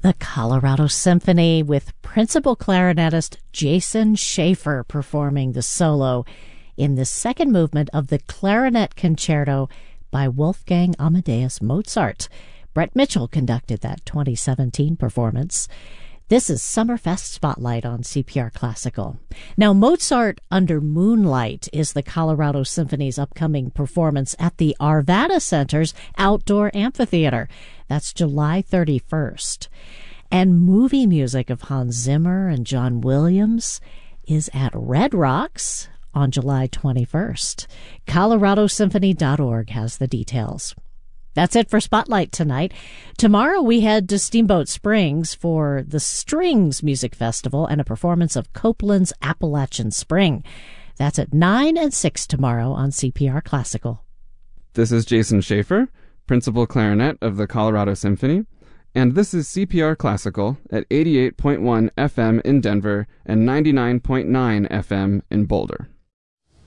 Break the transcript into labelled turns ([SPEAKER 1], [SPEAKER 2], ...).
[SPEAKER 1] The Colorado Symphony with principal clarinetist Jason Schaefer performing the solo in the second movement of the Clarinet Concerto by Wolfgang Amadeus Mozart. Brett Mitchell conducted that 2017 performance. This is Summerfest Spotlight on CPR Classical. Now, Mozart Under Moonlight is the Colorado Symphony's upcoming performance at the Arvada Center's Outdoor Amphitheater. That's July 31st. And movie music of Hans Zimmer and John Williams is at Red Rocks on July 21st. ColoradoSymphony.org has the details. That's it for Spotlight tonight. Tomorrow we head to Steamboat Springs for the Strings Music Festival and a performance of Copland's Appalachian Spring. That's at 9 and 6 tomorrow on CPR Classical.
[SPEAKER 2] This is Jason Schaefer, principal clarinet of the Colorado Symphony, and this is CPR Classical at 88.1 FM in Denver and 99.9 FM in Boulder.